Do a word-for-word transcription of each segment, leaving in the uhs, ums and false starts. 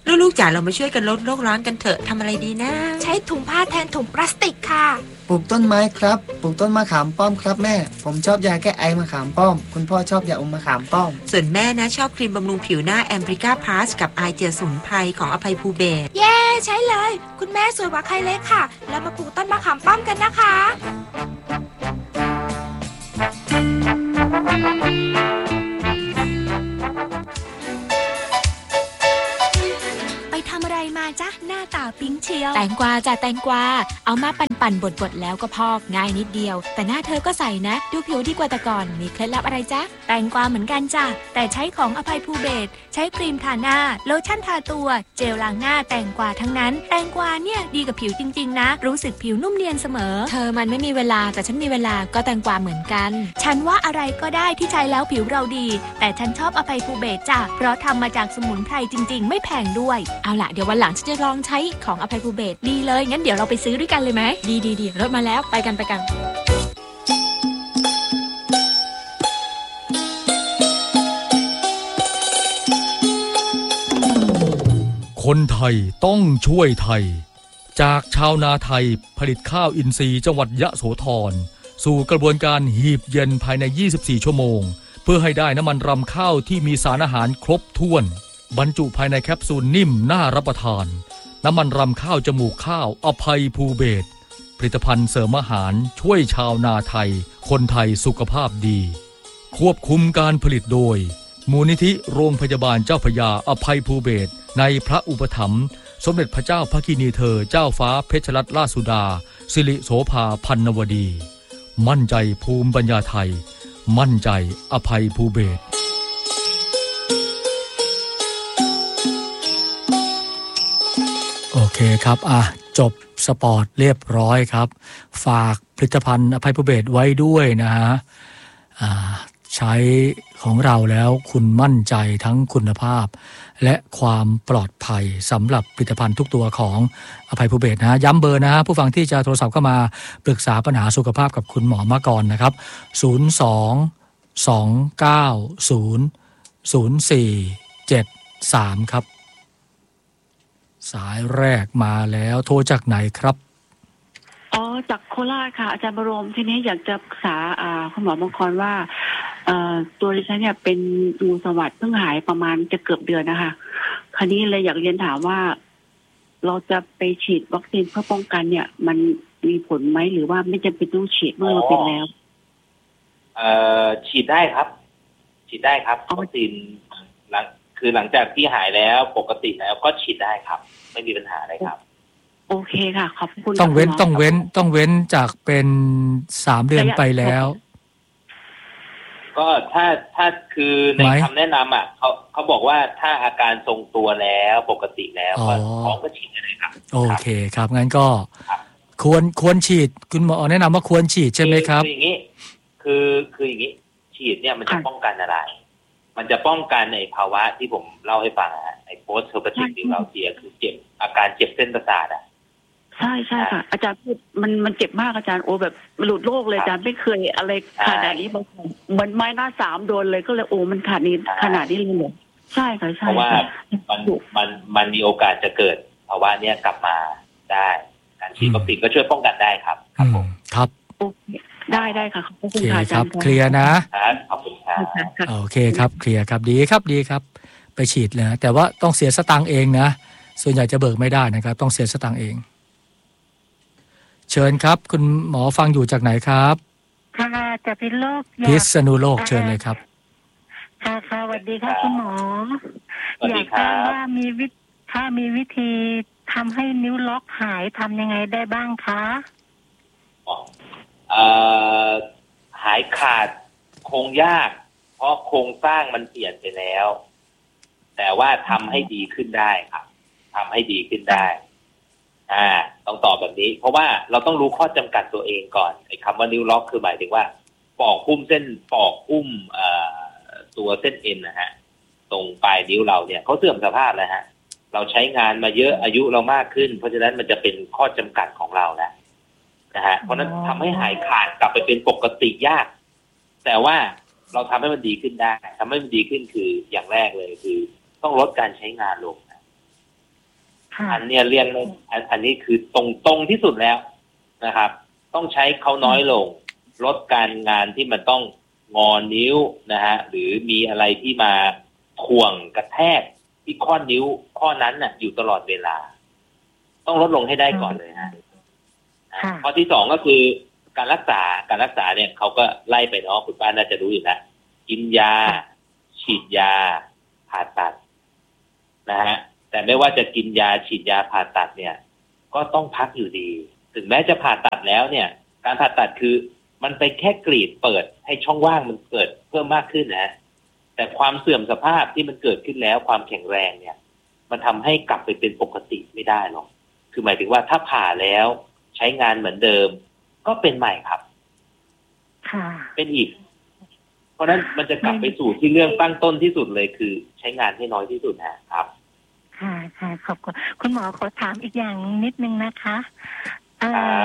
ลูกๆจ๋าเรามาช่วยกันลดโลกร้อนกันเถอะทำอะไรดีนะใช้ถุงผ้าแทนถุงพลาสติกค่ะปลูกต้นไม้ครับปลูกต้นมะขามป้อมครับแม่ผมชอบยาแก้ไอมะขามป้อมคุณพ่อชอบยาอมมะขามป้อมส่วนแม่นะชอบครีมบำรุงผิวหน้าแอมบริก้าพลัสกับไอเจียสมุนไพรของอภัยภูเบศรเย้ใช้เลยคุณแม่สวยกว่าใครเลยค่ะแล้วมาปลูกต้นมะขามป้อมกันนะคะทำอะไรมาจ๊ะหน้าตาปิ๊งเชียวแตงกวาจ้ะแตงกวาเอามาปั่นๆบดๆแล้วก็พอกง่ายนิดเดียวแต่หน้าเธอก็ใสนะดูผิวดีกว่าแต่ก่อนมีเคล็ดลับอะไรจ๊ะแตงกวาเหมือนกันจ้ะแต่ใช้ของอภัยภูเบศรใช้ครีมทาหน้าโลชั่นทาตัวเจลล้างหน้าแตงกวาทั้งนั้นแตงกวาเนี่ยดีกับผิวจริงๆนะรู้สึกผิวนุ่มเนียนเสมอเธอมันไม่มีเวลาแต่ฉันมีเวลาก็แตงกวาเหมือนกันฉันว่าอะไรก็ได้ที่ใช้แล้วผิวเราดีแต่ฉันชอบอภัยภูเบศรจ้ะเพราะทำมาจากสมุนไพรจริงๆไม่แพงด้วยเอาล่ะเดี๋ยววันหลังฉันจะลองใช้ของอภัยภูเบศรดีเลยงั้นเดี๋ยวเราไปซื้อด้วยกันเลยไหมดีดีดีรถมาแล้วไปกันไปกันคนไทยต้องช่วยไทยจากชาวนาไทยผลิตข้าวอินทรีย์จังหวัดยะโสธรสู่กระบวนการหีบเย็นภายในยี่สิบสี่ชั่วโมงเพื่อให้ได้น้ำมันรำข้าวที่มีสารอาหารครบถ้วนบรรจุภายในแคปซูลนิ่มน่ารับประทานน้ำมันรำข้าวจมูกข้าวอภัยภูเบศรผลิตภัณฑ์เสริมอาหารช่วยชาวนาไทยคนไทยสุขภาพดีควบคุมการผลิตโดยมูลนิธิโรงพยาบาลเจ้าพระยาอภัยภูเบศรในพระอุปถัมภ์สมเด็จพระเจ้าพระกินีเธอเจ้าฟ้าเพชรรัตนราชสุดาสิริโสภาพันนวดีมั่นใจภูมิปัญญาไทยมั่นใจอภัยภูเบศรโอเคครับอ่ะจบสปอร์ตเรียบร้อยครับฝากผลิตภัณฑ์อภัยภูเบศรไว้ด้วยนะฮะอ่าใช้ของเราแล้วคุณมั่นใจทั้งคุณภาพและความปลอดภัยสำหรับผลิตภัณฑ์ทุกตัวของอภัยภูเบศรนะฮะย้ำเบอร์นะฮะผู้ฟังที่จะโทรศัพท์เข้ามาปรึกษาปัญหาสุขภาพกับคุณหมอมากรนะครับศูนย์ สอง สอง เก้า ศูนย์ ศูนย์ สี่ เจ็ด สามครับสายแรกมาแล้วโทรจากไหนครับอ๋อจากโคราชค่ะอาจารย์บรมทีนี้อยากจะปรึกษาคุณหมอมงคลว่าตัวดิฉันเนี่ยเป็นงูสวัสด์เพิ่งหายประมาณจะเกือบเดือนนะคะคราวนี้เลยอยากเรียนถามว่าเราจะไปฉีดวัคซีนเพื่อป้องกันเนี่ยมันมีผลไหมหรือว่าไม่จำเป็นต้องฉีดเมื่อเราเป็นแล้วเอ่อฉีดได้ครับฉีดได้ครับวัคซีนหลังคือหลังจากที่หายแล้วปกติแล้วก็ฉีดได้ครับไม่มีปัญหาอะไรครับโอเคค่ะขอบคุณต้องเว้นต้องเว้นต้องเว้นจากเป็นสามเดือนไปแล้วก็ถ้าถ้าคือในคำแนะนำอ่ะเขาเขาบอกว่าถ้าอาการทรงตัวแล้วปกติแล้วก็ของก็ฉีดได้เลยครับโอเคครับงั้นก็ควรควรฉีดคุณหมอแนะนำว่าควรฉีดใช่ไหมครับคืออย่างนี้คือคืออย่างนี้ฉีดเนี่ยมันจะป้องกันอะไรมันจะป้องกันในภาวะที่ผมเล่าให้ฟังอ่ะไอ้ post herpetic neuralgia คือเจ็บอาการเจ็บเส้นประสาทอ่ะใช่ใช่ค่ะอาจารย์พูดมันมันเจ็บมากอาจารย์โอ้แบบหลุดโลกเลยอาจารย์ไม่เคยอะไรขนาดนี้มาก่อนเหมือนไม้หน้าสามโดนเลยก็เลยโอ้มันขาดนี้ขนาดนี้เลยเหรอใช่ค่ะใช่เพราะว่ามันมันมันมีโอกาสจะเกิดภาวะเนี้ยกลับมาได้การฉีดวัคซีนก็ช่วยป้องกันได้ครับครับผมครับได้ได้ค่ะขอบคุณค่ะอาจารย์เคลียร์นะขอบคุณครับโอเคครับเคลียร์ครับดีครับดีครับไปฉีดเลยนะแต่ว่าต้องเสียสตางค์เองนะส่วนใหญ่จะเบิกไม่ได้นะครับต้องเสียสตางค์เองเชิญครับคุณหมอฟังอยู่จากไหนครับค่ะจากพิษณุโลกพิษณุโลกเชิญเลยครับค่ะสวัสดีครับคุณหมออยากทราบว่ามีวิธีถ้ามีวิธีทำให้นิ้วล็อกหายทำยังไงได้บ้างคะเอ่อหายขาดคงยากเพราะโครงสร้างมันเปลี่ยนไปแล้วแต่ว่าทำให้ดีขึ้นได้ครับทำให้ดีขึ้นได้อ่าต้องตอบแบบนี้เพราะว่าเราต้องรู้ข้อจำกัดตัวเองก่อนไอ้คำว่านิ้วล็อกคือหมายถึงว่าปอกหุ้มเส้นปอกหุ้มเอ่อตัวเส้นเอ็นนะฮะตรงปลายนิ้วเราเนี่ยเขาเสื่อมสภาพแล้วฮะเราใช้งานมาเยอะอายุเรามากขึ้นเพราะฉะนั้นมันจะเป็นข้อจำกัดของเราแล้วนะฮะเพราะนั้นทำให้หายขาดกลับไปเป็นปกติยากแต่ว่าเราทำให้มันดีขึ้นได้ทำให้มันดีขึ้นคืออย่างแรกเลยคือต้องลดการใช้งานลงอันเนี้ยเลี่ยงอันอันนี้คือตรงตรงที่สุดแล้วนะครับ ต้องใช้เขาน้อยลงลดการงานที่มันต้องงอนิ้วนะฮะหรือมีอะไรที่มาถ่วงกระแทกที่ข้อนิ้วข้อนั้นน่ะอยู่ตลอดเวลาต้องลดลงให้ได้ก่อนเลยฮะข้อที่สองก็คือการรักษาการรักษาเนี่ยเขาก็ไล่ไปเนาะคุณป้าน่าจะรู้อยู่แล้วกินยาฉีดยาผ่าตัดนะฮะแต่ไม่ว่าจะกินยาฉีดยาผ่าตัดเนี่ยก็ต้องพักอยู่ดีถึงแม้จะผ่าตัดแล้วเนี่ยการผ่าตัดคือมันไปแค่กรีดเปิดให้ช่องว่างมันเกิดเพิ่มมากขึ้นนะแต่ความเสื่อมสภาพที่มันเกิดขึ้นแล้วความแข็งแรงเนี่ยมันทำให้กลับไปเป็นปกติไม่ได้หรอกคือหมายถึงว่าถ้าผ่าแล้วใช้งานเหมือนเดิมก็เป็นใหม่ครับค่ะเป็นอีกเพราะนั้นมันจะกลับไปสู่ที่เรื่องตั้งต้นที่สุดเลยคือใช้งานให้น้อยที่สุดนะครับค่ะค่ะขอบคุณคุณหมอขอถามอีกอย่างนิดนึงนะคะเอ่อ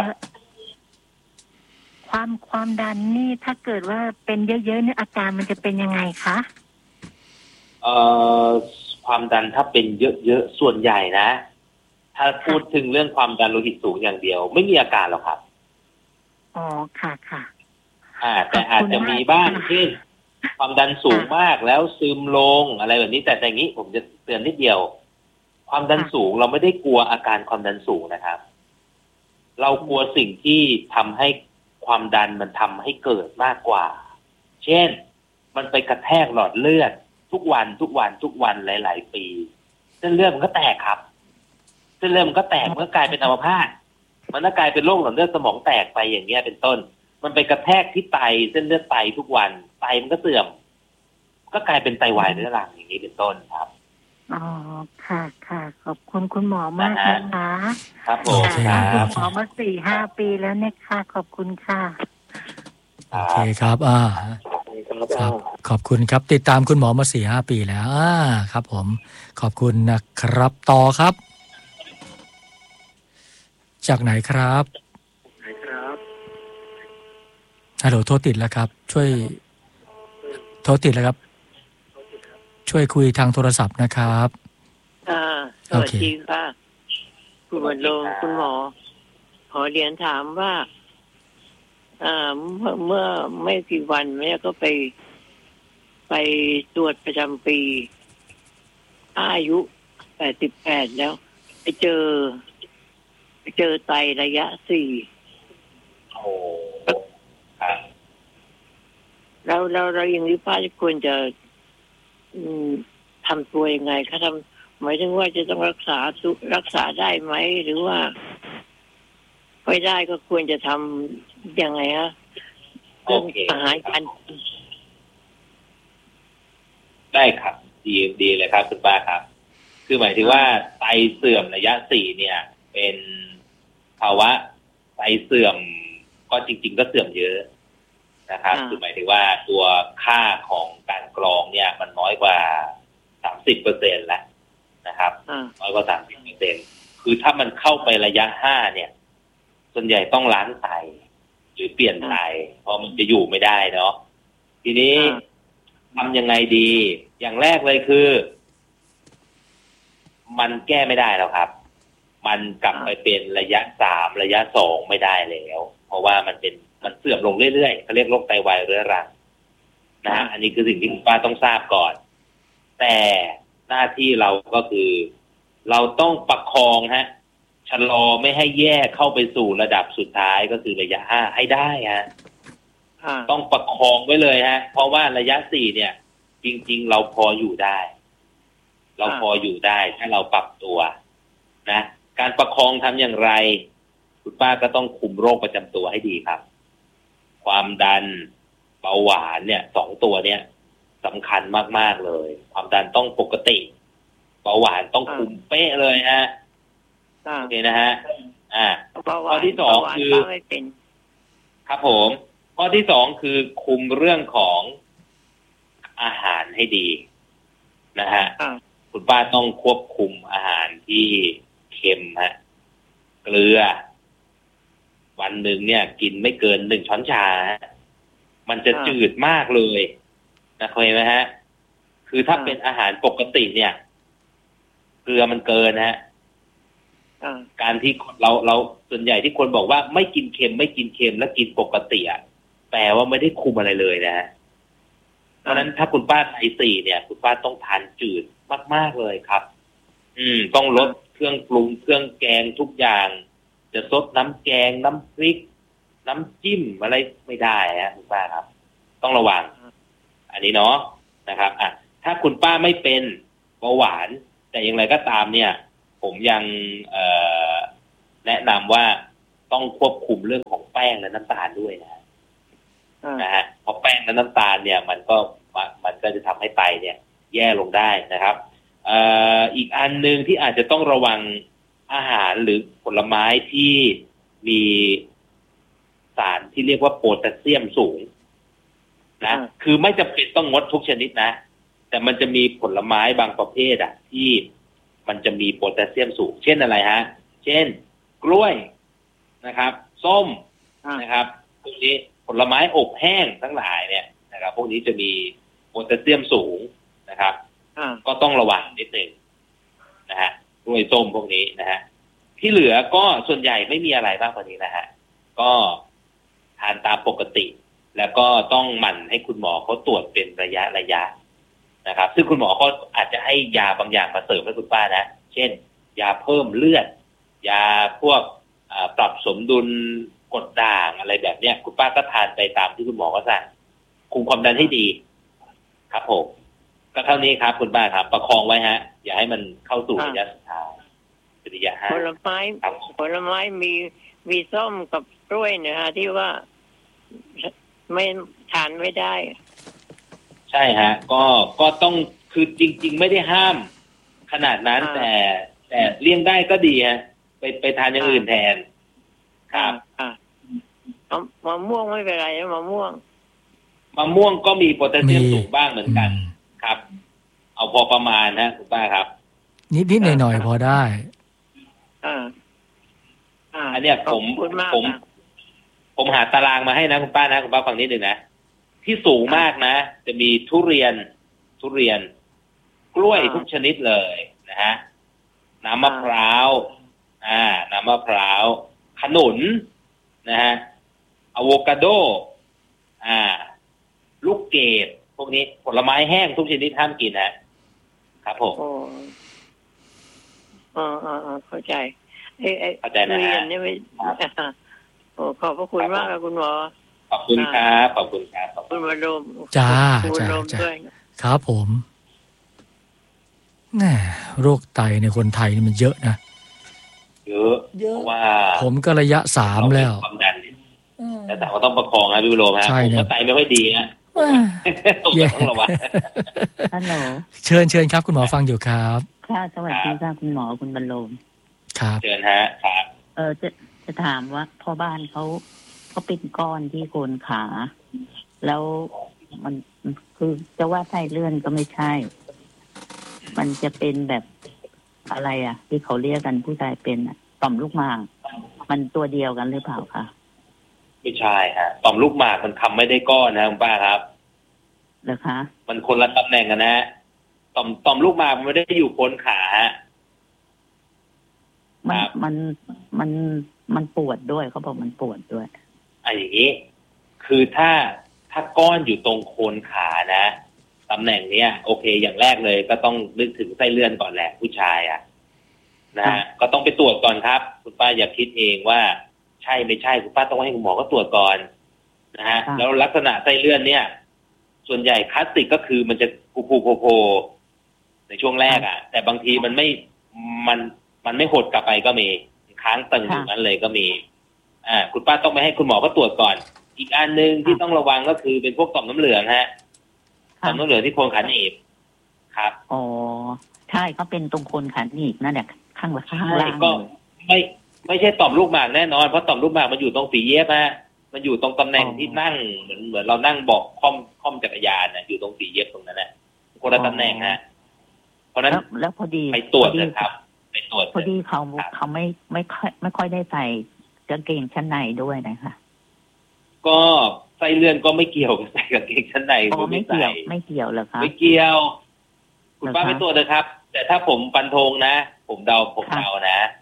ความความดันนี่ถ้าเกิดว่าเป็นเยอะๆเนี่ยอาการมันจะเป็นยังไงคะเอ่อความดันถ้าเป็นเยอะๆส่วนใหญ่นะถ้าพูดถึงเรื่องความดันโลหิตสูงอย่างเดียวไม่มีอาการหรอกครับอ๋อค่ะค่ะอ่าแต่อาจจะมีบ้างเช่นความดันสูงมากแล้วซึมลงอะไรแบบนี้แต่อย่างนี้ผมจะเตือนนิดเดียวความดันสูงเราไม่ได้กลัวอาการความดันสูงนะครับเรากลัวสิ่งที่ทำให้ความดันมันทำให้เกิดมากกว่าเช่นมันไปกระแทกหลอดเลือดทุกวันทุกวันทุกวันหลายๆปีเส้นเลือดมันก็แตกครับเส้นเลือดมันก็แตกมันก็กลายเป็นอัมพาตมันก็กลายเป็นโรคหลอดเลือดสมองแตกไปอย่างเงี้ยเป็นต้นมันไปกระแทกที่ไตเส้นเลือดไตทุกวันไตมันก็เสื่อมก็กลายเป็นไตวายเรื้อรังอย่างนี้เป็นต้นครับอ๋อค่ะค่ะขอบคุณคุณหมอมากนะคะครับผมคุณหมอมาสี่ห้าปีแล้วเนี่ยค่ะขอบคุณค่ะโอเคครับอ่าครับขอบคุณครับติดตามคุณหมอมาสี่ห้าปีแล้วอ่าครับผมขอบคุณนะครับต่อครับจากไหนครับไหนครับฮัลโหลโทรติดแล้วครับช่วยโทรติดแล้วครับช่วยคุยทางโทรศัพท์นะครับอ่าสวัสดีค่ะคุณบรรลงคุณหมอขอเรียนถามว่าอ่าเมื่อเมื่อไม่กี่วันแม่ก็ไปไปตรวจประจำปีอายุแปดสิบแปดแล้วไปเจอไปเจอไตระยะสี่โอ้ครับแล้วเราเราอย่างนี้ป้าจะควรจะทำตัวยังไงคะทำหมายถึงว่าจะต้องรักษารักษาได้ไหมหรือว่าไม่ได้ก็ควรจะทำยังไงฮะเรื่องอาหารการได้ครับดีดีเลยครับคุณป้าครับคือหมายถึงว่าไตเสื่อมระยะสี่เนี่ยเป็นภาวะไตเสื่อมก็จริงๆก็เสื่อมเยอะนะครับคือหมายถึงว่าตัวค่าของการกรองเนี่ยมันน้อยกว่าสามสิบเปอร์เซ็นต์แล้วนะครับน้อยกว่าสามสิบเปอร์เซ็นต์คือถ้ามันเข้าไประยะห้าเนี่ยส่วนใหญ่ต้องล้างไตหรือเปลี่ยนไตเพราะมันจะอยู่ไม่ได้เนาะทีนี้ทำยังไงดีอย่างแรกเลยคือมันแก้ไม่ได้แล้วครับมันกลับไปเป็นระยะสามระยะสองไม่ได้แล้วเพราะว่ามันเป็นมันเสื่อมลงเรื่อยๆเขาเรียกโรคไตวายเรื้อรังนะอันนี้คือสิ่งที่คุณป้าต้องทราบก่อนแต่หน้าที่เราก็คือเราต้องประคองฮะชะลอไม่ให้แย่เข้าไปสู่ระดับสุดท้ายก็คือระยะห้าให้ได้ฮะต้องประคองไว้เลยฮะเพราะว่าระยะสี่เนี่ยจริงๆเราพออยู่ได้เราพออยู่ได้ถ้าเราปรับตัวนะการประคองทำอย่างไรคุณป้าก็ต้องคุมโรคประจำตัวให้ดีครับความดันเบาหวานเนี่ยสองตัวเนี่ยสำคัญมากๆเลยความดันต้องปกติเบาหวานต้องคุมเป๊ะเลยฮะโอเคนะฮะอ่าข้อที่สองคือครับผมข้อที่สองคือคุมเรื่องของอาหารให้ดีนะฮะคุณป้าต้องควบคุมอาหารที่เค็มฮะเกลือวันหนึ่งเนี่ยกินไม่เกินหนึ่งช้อนชามันจะจืดมากเลยนะเคยไหมฮะคือถ้าเป็นอาหารปกติเนี่ยเกลือมันเกินฮะการที่เราเราส่วนใหญ่ที่คนบอกว่าไม่กินเค็มไม่กินเค็มแล้วกินปกติอ่ะแปลว่าไม่ได้คุมอะไรเลยนะฮะเพราะฉะนั้นถ้าคุณป้าไทสี่เนี่ยคุณป้าต้องทานจืดมากๆเลยครับอืมต้องลดเครื่องปรุงเครื่องแกงทุกอย่างจะซดน้ำแกงน้ำพริกน้ำจิ้มอะไรไม่ได้ฮะคุณป้าครับต้องระวังอันนี้เนาะนะครับอ่ะถ้าคุณป้าไม่เป็นเบาหวานแต่อย่างไรก็ตามเนี่ยผมยังเอ่อแนะนำว่าต้องควบคุมเรื่องของแป้งและน้ำตาลด้วยนะฮะนะฮะเพราะแป้งและน้ำตาลเนี่ยมันก็มันก็จะทำให้ไตเนี่ยแย่ลงได้นะครับเอ่ออีกอันนึงที่อาจจะต้องระวังอาหารหรือผลไม้ที่มีสารที่เรียกว่าโพแทสเซียมสูงนะคือไม่จำเป็นต้องงดทุกชนิดนะแต่มันจะมีผลไม้บางประเภทอ่ะที่มันจะมีโพแทสเซียมสูงเช่นอะไรฮะเช่นกล้วยนะครับส้มนะครับพวกนี้ผลไม้อบแห้งทั้งหลายเนี่ยนะครับพวกนี้จะมีโพแทสเซียมสูงนะครับก็ต้องระวังนิดหนึ่งนะฮะกล้วยส้มพวกนี้นะฮะที่เหลือก็ส่วนใหญ่ไม่มีอะไรมากกว่านี้นะฮะก็ทานตามปกติแล้วก็ต้องหมั่นให้คุณหมอเขาตรวจเป็นระยะระยะนะครับซึ่งคุณหมอเขาอาจจะให้ยาบางอย่างมาเสริมให้คุณป้านะเช่นยาเพิ่มเลือดยาพวกปรับสมดุลกรดด่างอะไรแบบเนี้ยคุณป้าก็ทานไปตามที่คุณหมอก็สั่งคุมความดันให้ดีครับผมก็เท่านี้ครับคุณป้าครับประคองไว้ฮะอย่าให้มันเข้าสู่ระยะสุดท้ายระยะห้าผลไม้ผลไม้มีมีส้มกับกล้วยเนี่ยฮะที่ว่าไม่ทานไม่ได้ใช่ฮะก็ก็ต้องคือจริงๆไม่ได้ห้ามขนาดนั้นแต่แต่เลี่ยงได้ก็ดีฮะไปไปทานอย่างอื่นแทนครับอ่ามะม่วงไม่เป็นไรนะมะม่วงมะม่วงก็มีโพแทสเซียมสูงบ้างเหมือนกันครับเอาพอประมาณนะคุณป้าครับนิดๆหน่อยๆพอได้อ่าอันเนี้ยผมผมผมหาตารางมาให้นะคุณป้านะคุณป้าฟังนิดนึงนะที่สูงมากนะจะมีทุเรียนทุเรียนกล้วยทุกชนิดเลยนะฮะน้ำมะพร้าวอ่าน้ำมะพร้าวขนุนนะฮะอะโวคาโดอ่าลูกเกดพวกนี้ผลไม้แห้งทุกชนิดห้ามกินนะครับผมอ๋ออ๋อเข้าใจไอ้ไอ้ทุเรียนนี่ไม่โอ้ขอบพระคุณมากครับคุณหมอขอบคุณครับขอบคุณครับขอบคุณมาดมจ้าจ้าจ้าครับผมแหมโรคไตในคนไทยนี่มันเยอะนะเยอะเยอะว่าผมก็ระยะสามแล้วความดันแต่แต่ก็ต้องประคองนะพี่วิโรจน์ฮะผมก็ไตไม่ค่อยดีฮะต้องระวังฮัลโหลเชิญเชิญครับคุณหมอฟังอยู่ครับค่ะสวัสดีค่ะคุณหมอคุณบรรโลมครับเชิญฮะครับเออจะจะถามว่าพ่อบ้านเขาเขาเป็นก้อนที่โคนขาแล้วมันคือจะว่าไส้เลื่อนก็ไม่ใช่มันจะเป็นแบบอะไรอ่ะที่เขาเรียกกันผู้ชายเป็นอ่ะต่อมลูกหมากมันตัวเดียวกันหรือเปล่าคะไม่ใช่ฮะต่อมลูกหมากมันทำไม่ได้ก้อนนะคุณป้าครับเหรอคะมันคนละตำแหน่งกันนะต่อมต่อมลูกหมากมันไม่ได้อยู่โคนขาฮะมันมันมันมันปวดด้วยเขาบอกมันปวดด้วยไอ้อย่างนี้คือถ้าถ้าก้อนอยู่ตรงโคนขานะตำแหน่งเนี้ยโอเคอย่างแรกเลยก็ต้องนึกถึงไส้เลื่อนก่อนแหละผู้ชายอ่ะนะฮะก็ต้องไปตรวจก่อนครับคุณป้าอย่าคิดเองว่าใช่ไม่ใช่คุณป้าต้องให้คุณหมอก็ตรวจก่อนนะฮะแล้วลักษณะไส้เลื่อนเนี่ยส่วนใหญ่คลาสสิกก็คือมันจะปูปูโผโผในช่วงแรกอ่ะแต่บางทีมันไม่มันมันไม่หดกลับไปก็มีค้างตึงอยู่นั้นเลยก็มีอ่าคุณป้าต้องไปให้คุณหมอก็ตรวจก่อนอีกอันนึงที่ต้องระวังก็คือเป็นพวกต่อมน้ำเหลืองฮะต่อมน้ำเหลืองที่โคนขาหนีบครับอ๋อใช่เขาเป็นตรงโคนขาหนีบนั่นแหละข้างหลังข้างล่างก็ไม่ไม่ใช่ต่อมลูกหมากแน่นอนเพราะต่อมลูกหมากมันอยู่ตรงฝีเย็บฮะมันอยู่ตรงตำแหน่งที่นั่งเหมือนเหมือนเรานั่งเบาะค่อมค่อมจักรยานน่ะอยู่ตรงฝีเย็บตรงนั้นแหละคนละตำแหน่งฮะเพราะนั้นแล้วพอดีไปตรวจนะครับไปตรวจพอดีเขาเขาไม่ไม่ค่อยไม่ค่อยได้ใส่กางเกงชั้นในด้วยนะคะก็ไส้เลื่อนก็ไม่เกี่ยวกับใส่กางเกงชั้นในไม่เกี่ยวไม่เกี่ยวเหรอคะไม่เกี่ยวคุณป้าไปตรวจเลยครับแต่ถ้าผมฟันธงนะผมเดาผมเดานะ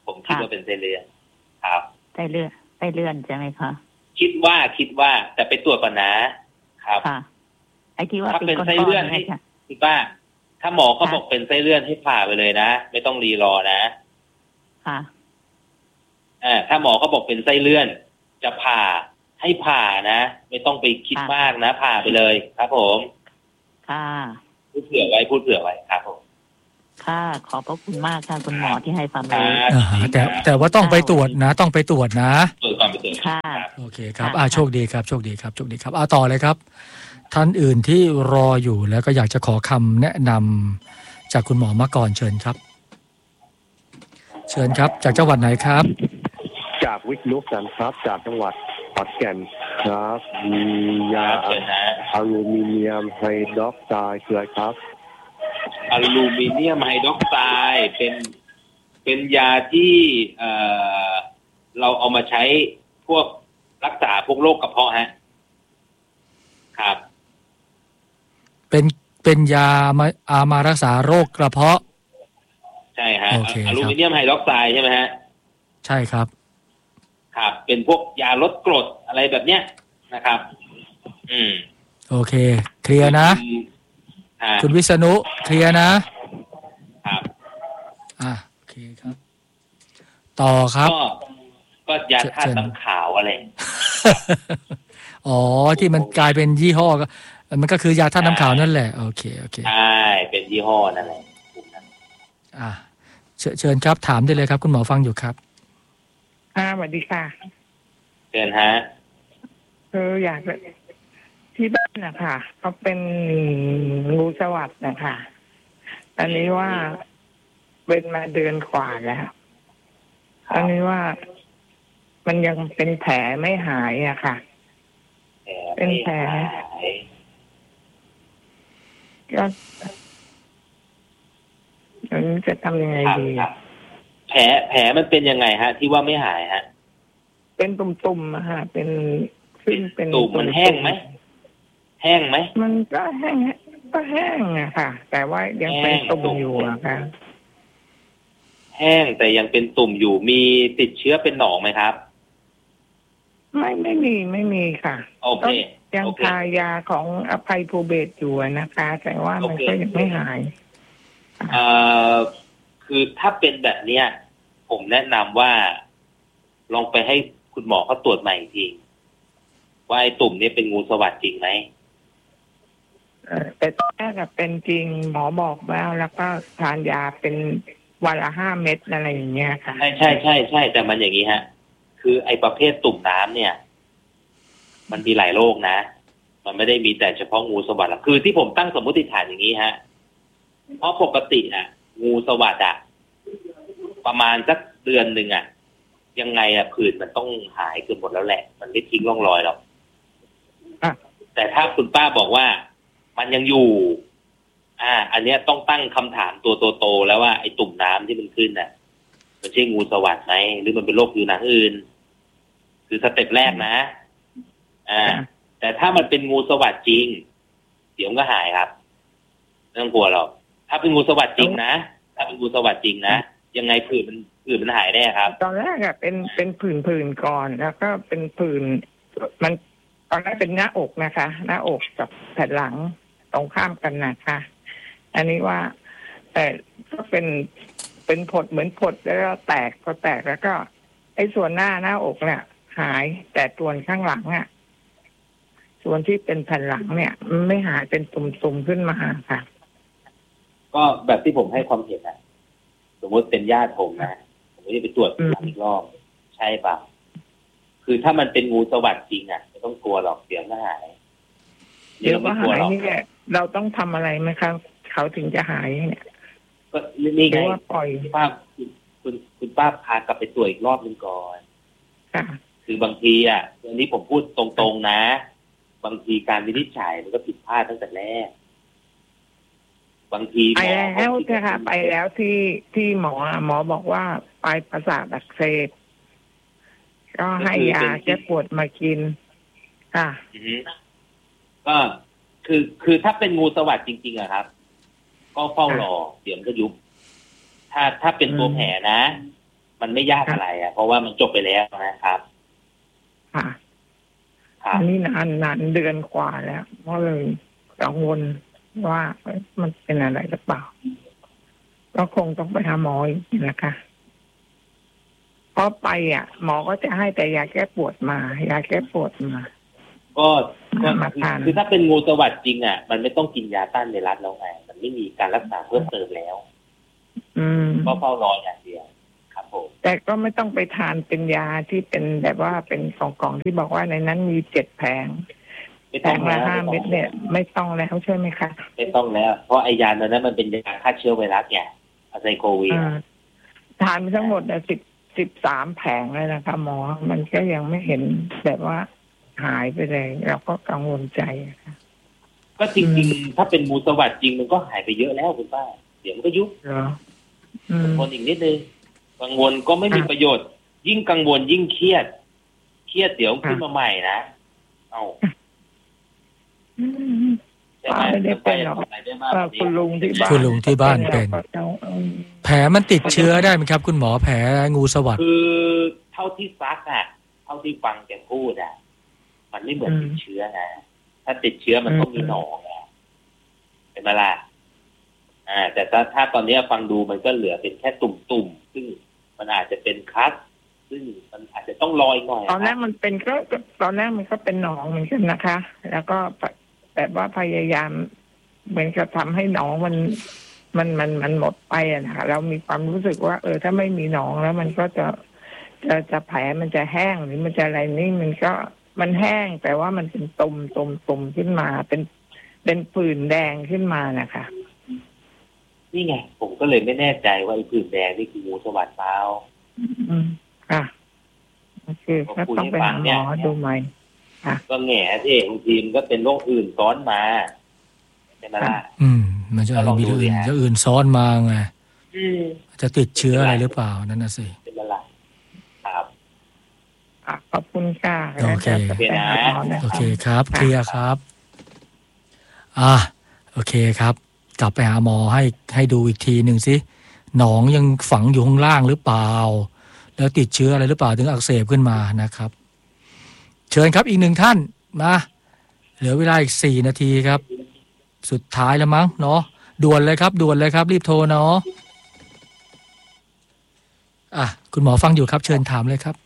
ผมคิดว่าเป็นไส้เลื่อนครับไส้เลื่อนไส้เลื่อนใช่ไหมคะคิดว่าคิดว่าแต่ไปตรวจก่อนนะครับค่ะไอ้ที่ว่าเป็นไส้เลื่อนให้คิดว่าถ้าหมอเขาบอกเป็นไส้เลื่อนให้ผ่าไปเลยนะไม่ต้องรีรอนะค่ะอ่าถ้าหมอเขาบอกเป็นไส้เลื่อนจะผ่าให้ผ่านะไม่ต้องไปคิดมากนะผ่าไปเลยครับผมค่ะพูดเผื่อไว้พูดเผื่อไว้ครับผมค่ะขอบพระคุณมากค่ะคุณหมอที่ให้ความรู้แต่แต่ว่าต้องไปตรวจนะต้องไปตรวจนะตรวจก่อนไปตรวจค่ะโอเคครับอ่าโชคดีครับโชคดีครับโชคดีครับอ่าต่อเลยครับท่านอื่นที่รออยู่แล้วก็อยากจะขอคำแนะนำจากคุณหมอมาก่อนเชิญครับเชิญครับจากจังหวัดไหนครับจากวิทยุกันครับจากจังหวัดขอนแก่นครับมียาอลูมิเนียมไฮดรอกไซด์คืออะไรครับอลูมิเนียมไฮดรอกไซด์เป็นเป็นยาที่เอ่อเราเอามาใช้พวกรักษาพวกโรคกระเพาะฮะครับเป็นเป็นยามาอามารักษาโรคกระเพาะใช่ฮะอลูมิเนียมไฮดรอกไซด์ใช่ไหมฮะใช่ครับครับเป็นพวกยาลดกรดอะไรแบบเนี้ยนะครับอืมโอเคเคลียร์นะคุณวิษณุเคลียร์นะครับอ่ะโอเคครับต่อครับก็ก็ยาธาตุน้ำขาวอะไรอ๋อที่มันกลายเป็นยี่ห้อก็มันก็คือยาธาตุน้ำขาวนั่นแหละโอเคโอเคใช่เป็นยี่ห้อนั่นแหละอ่ะเชิญครับถามได้เลยครับคุณหมอฟังอยู่ครับอ่าสวัสดีค่ะเชิญฮะคืออยากที่บ้านนะคะเขาเป็นงูสวัสด์นะคะอันนี้ว่าเป็นมาเดือนกว่าแล้วอันนี้ว่ามันยังเป็นแผลไม่หายอะค่ะเป็นแผลก็จะทำยังไงดีแผลแผลมันเป็นยังไงฮะที่ว่าไม่หายฮะเป็นตุ่มๆอะฮะเป็นขึ้นเป็นตุ่มมันแห้งไหมแห้งไหมมันก็แห้งก็แห้งอะค่ะแต่ว่ายังเป็นตุ่มอยู่อะค่ะแห้งแต่ยังเป็นตุ่มอยู่มีติดเชื้อเป็นหนองไหมครับไม่ไม่มีไม่มีค่ะโอเคยังทายาของอภัยภูเบศอยู่นะคะแต่ว่ามันก็ยังไม่หายเอ่อคือถ้าเป็นแบบเนี้ยผมแนะนำว่าลองไปให้คุณหมอเขาตรวจใหม่ทีว่าไอ้ตุ่มนี้เป็นงูสวัสด์จริงไหมแต่ตอนแรกเป็นจริงหมอบอกแล้วแล้วก็ทานยาเป็นวันละห้าเม็ดอะไรอย่างเงี้ยค่ะใช่ใช่ใช่ใช่แต่มันอย่างนี้ฮะคือไอ้ประเภทตุ่มน้ำเนี่ยมันมีหลายโรคนะมันไม่ได้มีแต่เฉพาะงูสวัสด์คือที่ผมตั้งสมมติฐานอย่างนี้ฮะเพราะปกติอ่ะงูสวัสด์อ่ะประมาณสักเดือนหนึ่งอ่ะยังไงอ่ะผื่นมันต้องหายเกือบหมดแล้วแหละมันไม่ทิ้งร่องรอยหรอกแต่ถ้าคุณป้าบอกว่ามันยังอยู่อ่าอันเนี้ยต้องตั้งคำถามตัวโตๆแล้วว่าไอ้ตุ่มน้ำที่มันขึ้นน่ะมันใช่งูสวัสด์ไหมหรือมันเป็นโรคผิวหนังอื่นคือสเต็ปแรกนะอ่าแต่ถ้ามันเป็นงูสวัสด์จริงเดี๋ยวก็หายครับไม่ต้องกลัวหรอกถ้าเป็นงูสวัสด์จริงนะถ้าเป็นงูสวัสด์จริงนะยังไงผื่นมันผื่นมันหายแน่ครับตอนแรกอะเป็นเป็นผื่นผื่นก่อนแล้วก็เป็นผื่นมันตอนแรกเป็นหน้าอกนะคะหน้าอกกับแผ่นหลังตรงข้ามกันนะคะอันนี้ว่าแต่ก็เป็นเป็นผดเหมือนผดแล้วก็แตกพอแตกแล้วก็ไอ้ส่วนหน้าหน้าอกเนี่ยหายแต่ส่วนข้างหลังอะส่วนที่เป็นแผ่นหลังเนี่ยมันไม่หายเป็นตุ่มๆขึ้นมาค่ะก็แบบที่ผมให้ความเห็นนะสมมติเป็นญาติผมนะผมก็จะไปตรวจอีกรอบใช่ป่ะคือถ้ามันเป็นงูสวัสด์จริงอ่ะไม่ต้องกลัวหรอกเดี๋ยวก็หายเดี๋ยวก็หายนี่แหละเราต้องทำอะไรไหมครับเขาถึงจะหายเนี่ยก็นี่ไงปล่อยป้าคุณคุณป้าพากลับไปตรวจอีกรอบนึงก่อนค่ะคือบางทีอ่ะอันนี้ผมพูดตรงๆนะบางทีการวินิจฉัยมันก็ผิดพลาดตั้งแต่แรกบางทีไปแล้วนะคะไปแล้วที่ที่หมอหมอบอกว่าปลายประสาทอักเสบก็ให้ยาแก้ปวดมากินค่ะก็คือคือถ้าเป็นงูสวัสด์จริงๆอะครับก็เฝ้ารอเดี๋ยวมันก็ยุบถ้าถ้าเป็นตัวแผลนะมันไม่ยากอะไรอ่ะเพราะว่ามันจบไปแล้วนะครับค่ะอันนี้นานนานเดือนกว่าแล้วก็เลยกังวลว่ามันเป็นอะไรหรือเปล่าก็คงต้องไปหาหมออีกนะคะเพราะไปอ่ะหมอก็จะให้แต่ยาแก้ปวดมายาแก้ปวดมาก็ก็คือถ้าเป็นงูสวัสด์จริงอ่ะมันไม่ต้องกินยาต้านไวรัสแล้วไงมันไม่มีการรักษาเพิ่มเติมแล้วอืมก็เฝ้ารออย่างเดียวครับผมแต่ก็ไม่ต้องไปทานเป็นยาที่เป็นแบบว่าเป็นกล่องๆที่บอกว่าในนั้นมีเจ็ดแผงแผงละห้าเม็ดเนี่ยไม่ต้องแล้วใช่ไหมคะไม่ต้องแล้วเพราะไอยาตัวนั้นมันเป็นยาฆ่าเชื้อไวรัสไงอะไซโควีทานทั้งหมดเนี่ยสิบสิบสามแผงเลยนะคะหมอมันก็ยังไม่เห็นแบบว่าหายไปเลยเราก็กังวลใจค่ะก็จริงๆถ้าเป็นงูสวัสด์จริงมันก็หายไปเยอะแล้วคุณป้าเดี๋ยวมันก็ยุบกังวลอีกนิดนึงกังวลก็ไม่มีประโยชน์ยิ่งกังวลยิ่งเครียดเครียดเดี๋ยวขึ้นมาใหม่นะเอาไม่ได้เป็นหรอกคุณลุงที่บ้านคุณลุงที่บ้านเป็นแผลมันติดเชื้อได้ไหมครับคุณหมอแผลงูสวัสด์คือเท่าที่ซักอ่ะเท่าที่ฟังแกพูดอ่ะมันไม่เหมือนติดเชื้อนะถ้าติดเชื้อมันต้องมีหนองไงเป็นมาล่ะอ่าแต่ถ้าถ้าตอนนี้ฟังดูมันก็เหลือเป็นแค่ตุ่มๆซึ่งมันอาจจะเป็นคัสซึ่งมันอาจจะต้องลอยหน่อยตอนแรกมันเป็นก็ตอนแรกมันก็เป็นหนองเหมือนกันนะคะแล้วก็แบบว่าพยายามเหมือนกับทำให้หนองมันมันมันมันหมดไปอะนะคะเรามีความรู้สึกว่าเออถ้าไม่มีหนองแล้วมันก็จะจะจะแผลมันจะแห้งหรือมันจะอะไรนี่มันก็มันแห้งแต่ว่ามันเป็นตุ่มตุ่มตุ่มขึ้นมาเป็นเป็นผื่นแดงขึ้นมานะคะนี่ไงผมก็เลยไม่แน่ใจว่าไอ้ผื่นแดงนี่คืองูสวัสด์เปล่าอืมค่ะคือก็ต้องไปหาหมอดูใหม่ก็แง่ที่บางทีมันก็เป็นโรคอื่นซ้อนมาใช่ไหมล่ะอืมมันจะมีอื่นจะอื่นซ้อนมาไงจะติดเชื้ออะไรหรือเปล่านั่นน่ะสิเป็นอะไรครับขอบคุณค่ะโอเคโอเคครับเคลียร์ครับอ่ะโอเคครับกลับไปหาหมอให้ให้ดูอีกทีหนึ่งสิหนองยังฝังอยู่ข้างล่างหรือเปล่าแล้วติดเชื้ออะไรหรือเปล่าถึงอักเสบขึ้นมานะครับเชิญครับอีกหนึ่งท่านมาเหลือเวลาอีกสี่นาทีครับสุดท้ายแล้วมั้งเนาะด่วนเลยครับด่วนเลยครับรีบโทรเนาะอ่ะคุณหมอฟังอยู่ครับเชิญถามเลยครับ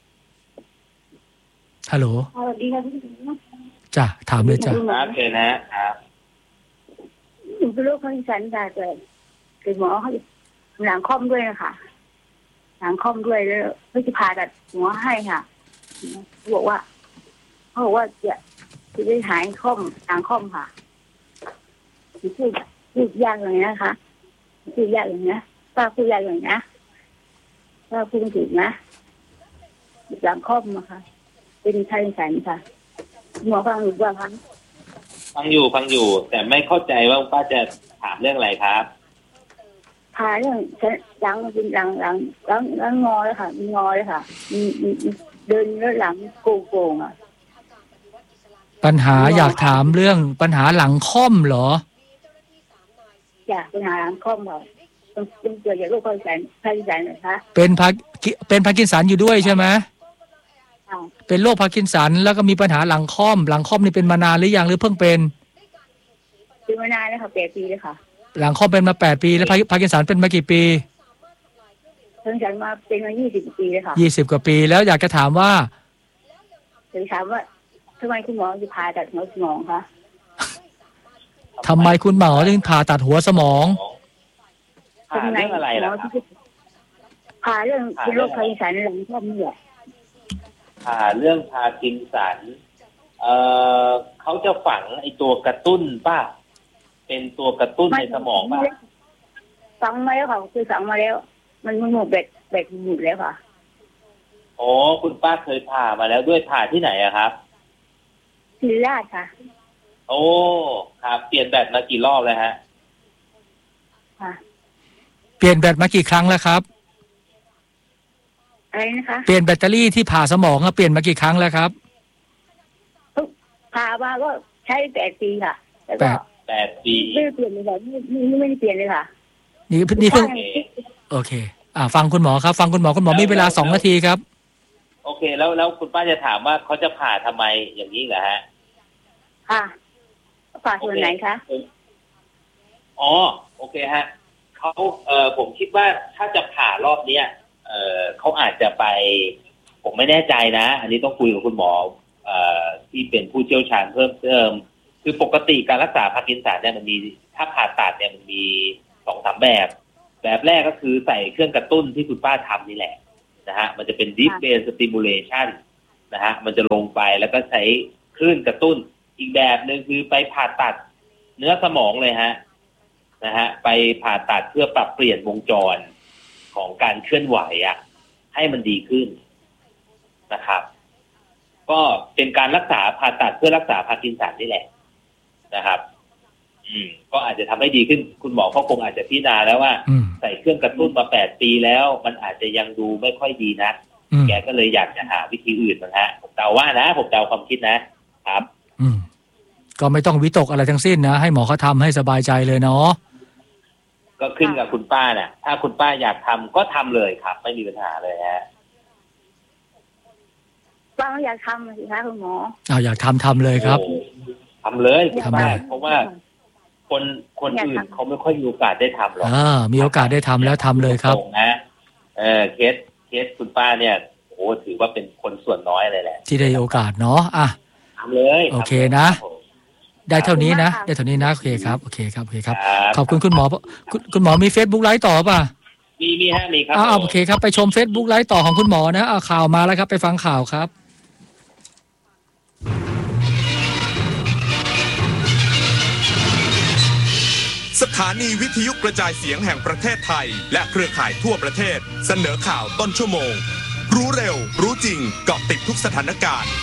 ฮัลโหลสวัสดีครับจ้ะถามเลยจ้ะครับเชิญนะครับหนูเป็นโรคพาร์กินสันค่ะแต่คือหมอเขาหลังค่อมด้วยนะคะหลังค่อมด้วยแล้วเพื่อจะผ่าตัดหัวให้ค่ะบอกว่าเขาบอกว่าจะจะได้หายค่อมหลังค่อมค่ะพูดพูดยากอย่างนี้นะคะพูดยากอย่างนี้ป้าพูดยากอย่างนี้ป้าพูดถึงนะหลังค่อมนะคะเป็นไทยสันค่ะหมอฟังหรือว่าฟังฟังอยู่ฟังอยู่แต่ไม่เข้าใจว่าป้าจะถามเรื่องอะไรครับถามเรื่องหลังเป็นหลังหลังหลังหลังงอเลยค่ะมีงอเลยค่ะมีเดินแล้วหลังโก่งๆอ่ะปัญหาอยากถามเรื่องปัญหาหลังค่อมเหรออยากปัญหาหลังค่อมเหรอเป็นเกิดจากโรคพาร์กินสันพาร์กินสันนะคะเป็นพาเป็นพาร์กินสันอยู่ด้วยใช่ไหมเป็นโรคพาร์กินสันแล้วก็มีปัญหาหลังค่อมหลังค่อมนี่เป็นมานานหรือยังหรือเพิ่งเป็นเป็นมานานแล้วค่ะแปดปีเลยค่ะหลังค่อมเป็นมาแปดปีแล้วพาร์กินสันเป็นมากี่ปีพาร์กินสันมาเป็นมายี่สิบปีเลยค่ะยี่สิบกว่าปีแล้วอยากจะถามว่าอยากถามว่าทำไมคุณหมอจะผ่าตัดหัวสมองคะทำไมคุณหมอถึงผ่าตัดหัวสมองผ่าเรื่องอะไรล่ะผ่าเรื่องเป็นโรคพาร์กินสันหลังค่อมเนี่ยผ่าเรื่องพาร์กินสันเอ่อเขาจะฝังไอตัวกระตุ้นป่ะเป็นตัวกระตุ้นในสมองป่ะฝังมาแล้วค่ะคือฝังมาแล้วมันมันหมดเบ็ดเบ็ดหมดแล้วค่ะโอ้คุณป้าเคยผ่ามาแล้วด้วยผ่าที่ไหนอะครับศิริราชค่ะโอ้ครับเปลี่ยนแบตมากี่รอบแล้วฮะค่ะเปลี่ยนแบตมากี่ครั้งแล้วครับอะไรนะคะเปลี่ยนแบตเตอรี่ที่ผ่าสมองเปลี่ยนมากี่ครั้งแล้วครับผ่ามาก็ใช้แปดปีค่ะแล้วก็แปดปีไม่เปลี่ยนเลยค่ะนี่ไม่ได้เปลี่ยนเลยค่ะนี่นี่เพิ่งโอเคอ่าฟังคุณหมอครับฟังคุณหมอคุณหมอมีเวลาสองนาทีครับโอเคแล้วแล้วคุณป้าจะถามว่าเขาจะผ่าทำไมอย่างนี้เหรอฮะค่ะผ่าส่วนไหนคะอ๋อโอเคฮะเขาเอ่อผมคิดว่าถ้าจะผ่ารอบเนี้ยเอ่อเขาอาจจะไปผมไม่แน่ใจนะอันนี้ต้องคุยกับคุณหมอเอ่อที่เป็นผู้เชี่ยวชาญเพิ่มเติมคือปกติการรักษาพาร์กินสันเนี่ยมันมีถ้าผ่าตัดเนี่ยมันมีสองสามแบบแบบแรกก็คือใส่เครื่องกระตุ้นที่คุณป้าทำนี่แหละนะฮะมันจะเป็น deep brain stimulation นะฮะมันจะลงไปแล้วก็ใช้คลื่นกระตุ้นอีกแบบนึงคือไปผ่าตัดเนื้อสมองเลยฮะนะฮะไปผ่าตัดเพื่อปรับเปลี่ยนวงจรของการเคลื่อนไหวอ่ะให้มันดีขึ้นนะครับก็เป็นการรักษาผ่าตัดเพื่อรักษาพาร์กินสันนี่แหละนะครับอืมก็อาจจะทำให้ดีขึ้นคุณหมอเขาคงอาจจะพิจารณาแล้วว่าใส่เครื่องกระตุ้นมาแปดปีแล้วมันอาจจะยังดูไม่ค่อยดีนะแกก็เลยอยากจะหาวิธีอื่นนะฮะผมเดาว่านะผมเดาความคิดนะครับอืมก็ไม่ต้องวิตกอะไรทั้งสิ้นนะให้หมอเขาทำให้สบายใจเลยเนาะก็ขึ้นกับคุณป้าน่ะถ้าคุณป้าอยากทำก็ทำเลยครับไม่มีปัญหาเลยฮะป้าอยากทำสิคะคุณหมออ้าวอยากทำทำเลยครับทำเลยคุณป้าเพราะว่าคนคนอื่นเขาไม่ค่อยมีโอกาสได้ทำหรอกอ่ามีโอกาสได้ทำแล้วทำเลยครับนะเออเคสเคสคุณป้าเนี่ยโอ้ถือว่าเป็นคนส่วนน้อยเลยแหละที่ได้โอกาสเนาะอ่ะทำเลยโอเคนะได้เท่านี้นะได้เท่านี้นะโอเคครับโอเคครับโอเคครับขอบคุณคุณหมอคุณหมอมี Facebook ไลฟ์ต่อป่ะมีมีฮะมีครับอ่าโอเคครับไปชม Facebook ไลฟ์ต่อของคุณหมอนะเอาข่าวมาแล้วครับไปฟังข่าวครับสถานีวิทยุกระจายเสียงแห่งประเทศไทยและเครือข่ายทั่วประเทศเสนอข่าวต้นชั่วโมงรู้เร็วรู้จริงเกาะติดทุกสถานการณ์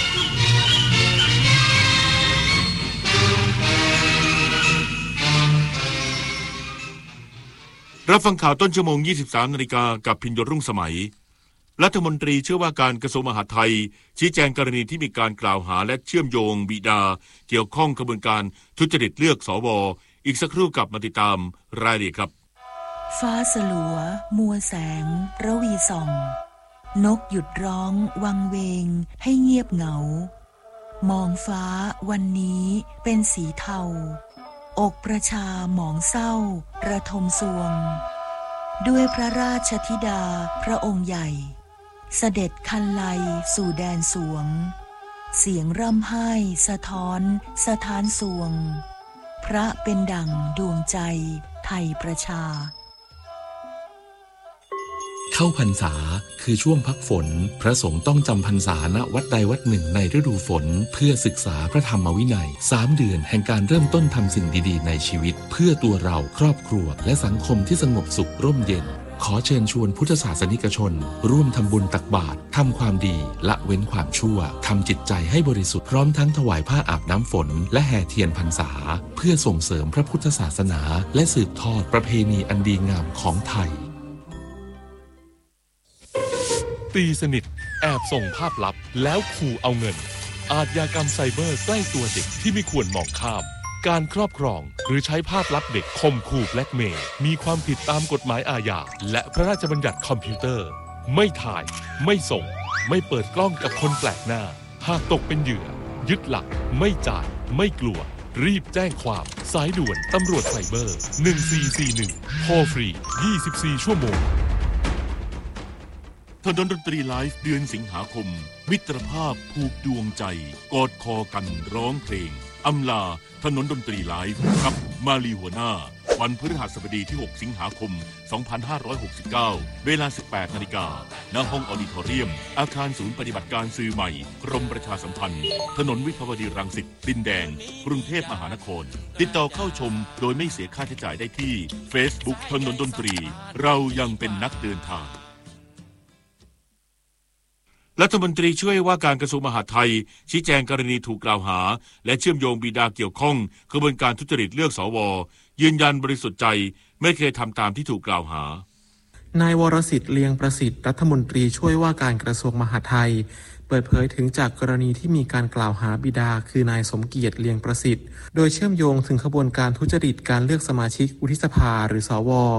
รับฟังข่าวต้นชั่วโมง ยี่สิบสามนาฬิกากับพิญญรุ่งสมัยรัฐมนตรีเชื่อว่าการกระทรวงมหาดไทยชี้แจงกรณีที่มีการกล่าวหาและเชื่อมโยงบิดาเกี่ยวข้องกระบวนการทุจริตเลือกสวอีกสักครู่กับมาติดตามรายละเอียดครับฟ้าสลัวมัวแสงระวีส่องนกหยุดร้องวังเวงให้เงียบเหงามองฟ้าวันนี้เป็นสีเทาอกประชาหมองเศร้าระทมสวงด้วยพระราชธิดาพระองค์ใหญ่เสด็จคันไลสู่แดนสวงเสียงร่ำไห้สะท้อนสะท้านสวงพระเป็นดั่งดวงใจไทยประชาเข้าพรรษาคือช่วงพักฝนพระสงฆ์ต้องจำพรรษาณวัดใดวัดหนึ่งในฤดูฝนเพื่อศึกษาพระธรรมวินัยสามเดือนแห่งการเริ่มต้นทำสิ่งดีๆในชีวิตเพื่อตัวเราครอบครัวและสังคมที่สงบสุขร่มเย็นขอเชิญชวนพุทธศาสนิกชนร่วมทำบุญตักบาตรทำความดีละเว้นความชั่วทำจิตใจให้บริสุทธิ์พร้อมทั้งถวายผ้าอาบน้ำฝนและแห่เทียนพรรษาเพื่อส่งเสริมพระพุทธศาสนาและสืบทอดประเพณีอันดีงามของไทยตีสนิทแอบส่งภาพลับแล้วขู่เอาเงินอาชญากรรมไซเบอร์ใกล้ตัวเด็กที่ไม่ควรมองข้ามการครอบครองหรือใช้ภาพลับเด็กข่มขู่แบล็กเมย์มีความผิดตามกฎหมายอาญาและพระราชบัญญัติคอมพิวเตอร์ไม่ถ่ายไม่ส่งไม่เปิดกล้องกับคนแปลกหน้าหากตกเป็นเหยื่อยึดหลักไม่จ่ายไม่กลัวรีบแจ้งความสายด่วนตำรวจไซเบอร์หนึ่งสี่สี่หนึ่งโทรฟรียี่สิบสี่ชั่วโมงถนนดนตรีไลฟ์เดือนสิงหาคมมิตรภาพผูกดวงใจกอดคอกันร้องเพลงอำลาถนนดนตรีไลฟ์กับมาลีหัวหน้าวันพฤหัสบดีที่หกสิงหาคมสองพันห้าร้อยหกสิบเก้าเวลา สิบแปดนาฬิกา ณ ห้องออดิทอเรียมอาคารศูนย์ปฏิบัติการสื่อใหม่กรมประชาสัมพันธ์ถนนวิภาวดีรังสิตดินแดงกรุงเทพมหานครติดต่อเข้าชมโดยไม่เสียค่าใช้จ่ายได้ที่ Facebook ถนนดนตรีเรายังเป็นนักเดินทางรัฐมนตรีช่วยว่าการกระทรวงมหาดไทยชี้แจงกรณีถูกกล่าวหาและเชื่อมโยงบิดาเกี่ยวข้องกระบวนการทุจริตเลือกสวยืนยันบริสุทธิ์ใจไม่เคยทำตามที่ถูกกล่าวหานายวรสิทธิ์เลียงประสิทธิ์รัฐมนตรีช่วยว่าการกระทรวงมหาดไทยเปิดเผยถึงจากกรณีที่มีการกล่าวหาบิดาคือนายสมเกียรติเลียงประสิทธิ์โดยเชื่อมโยงถึงขบวนการทุจริตการเลือกสมาชิกวุฒิสภาหรือสว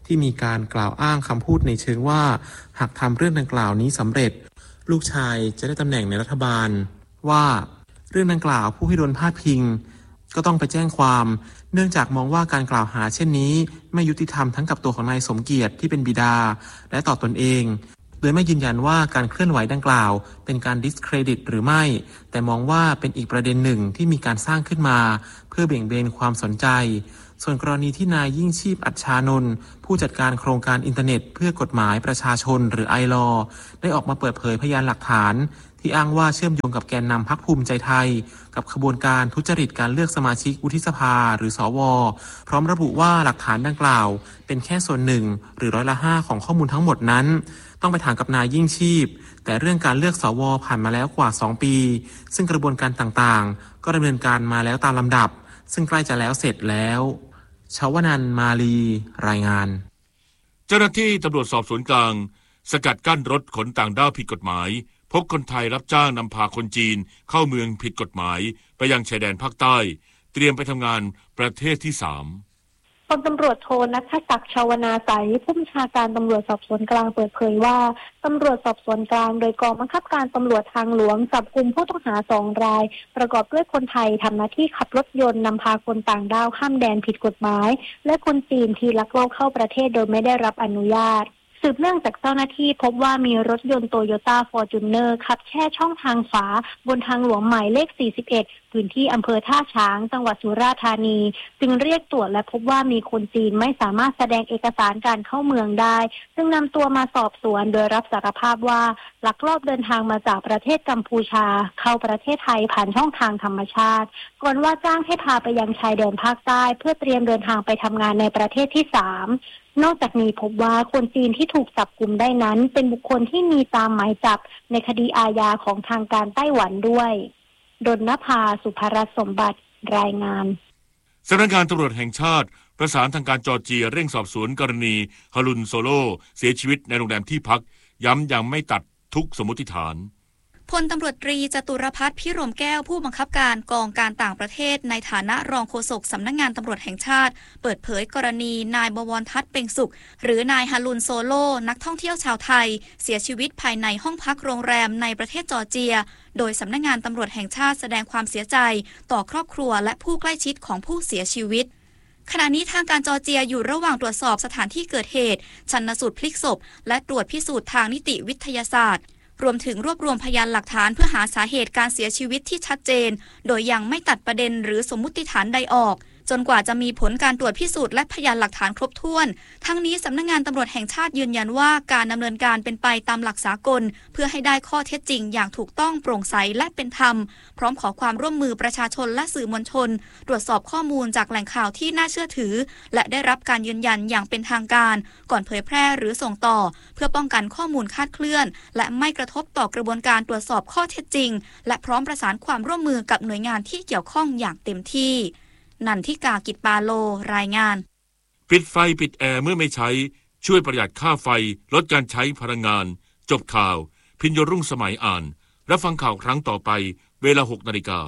ที่มีการกล่าวอ้างคำพูดในเชิงว่าหากทำเรื่องดังกล่าวนี้สำเร็จลูกชายจะได้ตำแหน่งในรัฐบาลว่าเรื่องดังกล่าวผู้ที่โดนพาดพิงก็ต้องไปแจ้งความเนื่องจากมองว่าการกล่าวหาเช่นนี้ไม่ยุติธรรมทั้งกับตัวของนายสมเกียรติที่เป็นบิดาและต่อตนเองโดยไม่ยืนยันว่าการเคลื่อนไหวดังกล่าวเป็นการดิสเครดิตหรือไม่แต่มองว่าเป็นอีกประเด็นหนึ่งที่มีการสร้างขึ้นมาเพื่อเบี่ยงเบนความสนใจส่วนกรณีที่นายยิ่งชีพอัจฉานนท์ผู้จัดการโครงการอินเทอร์เน็ตเพื่อกฎหมายประชาชนหรือไอลอได้ออกมาเปิดเผยพยานหลักฐานที่อ้างว่าเชื่อมโยงกับแกนนำพรรคภูมิใจไทยกับขบวนการทุจริตการเลือกสมาชิกวุฒิสภาหรือสวพร้อมระบุว่าหลักฐานดังกล่าวเป็นแค่ส่วนหนึ่งหรือร้อยละห้าของข้อมูลทั้งหมดนั้นต้องไปถามกับนายยิ่งชีพแต่เรื่องการเลือกสวผ่านมาแล้วกว่าสองปีซึ่งกระบวนการต่างๆก็ดำเนินการมาแล้วตามลำดับซึ่งใกล้จะแล้วเสร็จแล้วชวนันท์มาลีรายงานเจ้าหน้าที่ตำรวจสอบสวนกลางสกัดกั้นรถขนต่างด้าวผิดกฎหมายพบคนไทยรับจ้างนำพาคนจีนเข้าเมืองผิดกฎหมายไปยังชายแดนภาคใต้เตรียมไปทำงานประเทศที่สามพลตำรวจโทณัฐศักดิ์ชาวนาใสผู้บัญชาการตำรวจสอบสวนกลางเปิดเผยว่าตำรวจสอบสวนกลางโดยกองบังคับการตำรวจทางหลวงจับกุมผู้ต้องหาสองรายประกอบด้วยคนไทยทำหน้าที่ขับรถยนต์นำพาคนต่างด้าวข้ามแดนผิดกฎหมายและคนจีนที่ลักลอบเข้าประเทศโดยไม่ได้รับอนุญาตสืบเนื่องจากเจ้าหน้าที่พบว่ามีรถยนต์โตโยต้าฟอร์จูเนอร์ขับแช่ช่องทางฝาบนทางหลวงหมายเลขสี่สิบเอ็ดพื้นที่อำเภอท่าช้างจังหวัดสุราษฎร์ธานีจึงเรียกตรวจและพบว่ามีคนจีนไม่สามารถแสดงเอกสารการเข้าเมืองได้จึงนำตัวมาสอบสวนโดยรับสารภาพว่าลักลอบเดินทางมาจากประเทศกัมพูชาเข้าประเทศไทยผ่านช่องทางธรรมชาติก่อนว่าจ้างให้พาไปยังชายแดนภาคใต้เพื่อเตรียมเดินทางไปทำงานในประเทศที่สามนอกจากนี้พบว่าคนจีนที่ถูกจับกุมได้นั้นเป็นบุคคลที่มีตามหมายจับในคดีอาญาของทางการไต้หวันด้วยดลนภาสุภรัตน์สมบัติรายงานสำนักงานตำรวจแห่งชาติประสานทางการจอร์เจียเร่งสอบสวนกรณีฮารุนโซโลเสียชีวิตในโรงแรมที่พักย้ำยังไม่ตัดทุกสมมติฐานพลตำรวจตรีจตุรพัฒน์พิรมแก้วผู้บังคับการกองการต่างประเทศในฐานะรองโฆษกสำนักงานตำรวจแห่งชาติเปิดเผยกรณีนายบวรทัศน์เปล่งสุขหรือนายฮารุนโซโลนักท่องเที่ยวชาวไทยเสียชีวิตภายในห้องพักโรงแรมในประเทศจอร์เจียโดยสำนักงานตำรวจแห่งชาติแสดงความเสียใจต่อครอบครัวและผู้ใกล้ชิดของผู้เสียชีวิตขณะนี้ทางการจอร์เจียอยู่ระหว่างตรวจสอบสถานที่เกิดเหตุชันสูตรพลิกศพและตรวจพิสูจน์ทางนิติวิทยาศาสตร์รวมถึงรวบรวมพยานหลักฐานเพื่อหาสาเหตุการเสียชีวิตที่ชัดเจนโดยยังไม่ตัดประเด็นหรือสมมุติฐานใดออกจนกว่าจะมีผลการตรวจพิสูจน์และพยานหลักฐานครบถ้วนทั้งนี้สำนักงานตำรวจแห่งชาติยืนยันว่าการดำเนินการเป็นไปตามหลักสากลเพื่อให้ได้ข้อเท็จจริงอย่างถูกต้องโปร่งใสและเป็นธรรมพร้อมขอความร่วมมือประชาชนและสื่อมวลชนตรวจสอบข้อมูลจากแหล่งข่าวที่น่าเชื่อถือและได้รับการยืนยันอย่างเป็นทางการก่อนเผยแพร่หรือส่งต่อเพื่อป้องกันข้อมูลคลาดเคลื่อนและไม่กระทบต่อกระบวนการตรวจสอบข้อเท็จจริงและพร้อมประสานความร่วมมือกับหน่วยงานที่เกี่ยวข้องอย่างเต็มที่นันทิกากิจปาโลรายงานปิดไฟปิดแอร์เมื่อไม่ใช้ช่วยประหยัดค่าไฟลดการใช้พลังงานจบข่าวพิญโยรุ่งสมัยอ่านรับฟังข่าวครั้งต่อไปเวลา หกนาฬิกา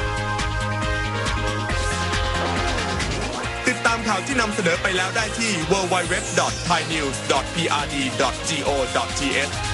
ติดตามข่าวที่นำเสนอไปแล้วได้ที่ ดับเบิลยู ดับเบิลยู ดับเบิลยู ดอท ไทยนิวส์ ดอท พี อาร์ ดี ดอท จี โอ ดอท ที เอช